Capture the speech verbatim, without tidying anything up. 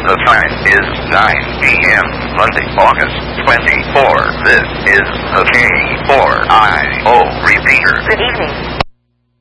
The time is nine p m Monday, August twenty-fourth. This is the K four I O repeater. Good evening.